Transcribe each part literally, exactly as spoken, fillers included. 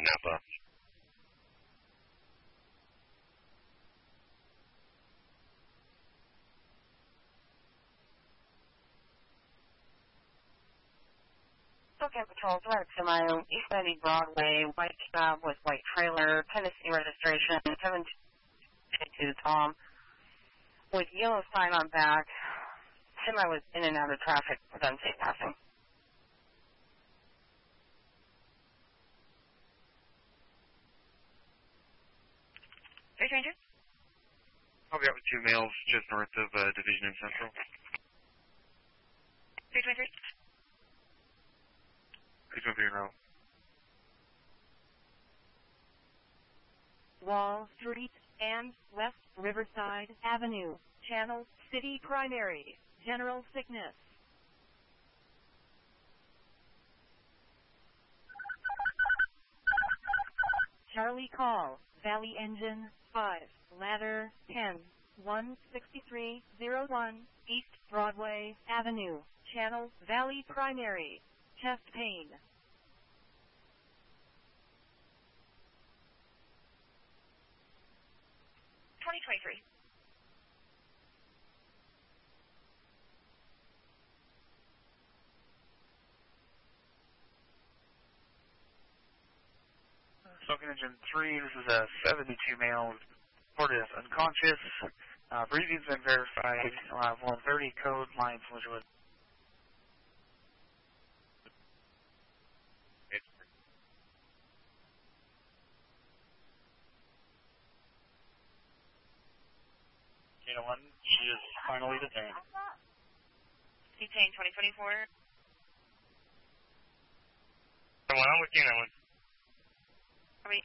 Napa. Okay, Patrol, direct to my East ninety Broadway, white cab with white trailer, Tennessee registration, seven two Tom, with yellow sign on back. Semi was in and out of traffic with unsafe passing. three twenty-two? I'll be out with two males just north of uh, Division and Central. three twenty-three? three twenty-three route. Wall Street and West Riverside Avenue, Channel City Primary, General Sickness. Charlie Call, Valley Engine five, Ladder ten, one sixty-three oh one, East Broadway Avenue, Channel Valley Primary, chest pain. twenty twenty-three. Smoking Engine three, this is a seventy-two male, reported as unconscious. Uh, breathing's been verified. Uh, one thirty code line collision with. You know what? She is finally detained. Detained twenty twenty-four. Come on, I'm with you, that one. Wait.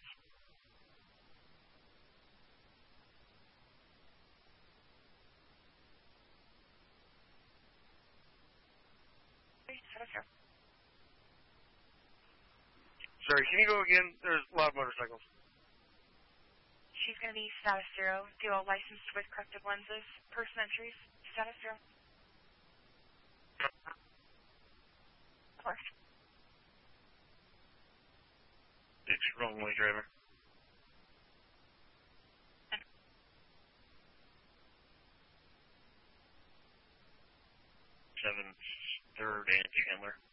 Sorry, can you go again? There's a lot of motorcycles. She's going to be status zero, dual licensed with corrected lenses, person entries, status zero. Correct. It's wrongly driver. Seven, third, and handler.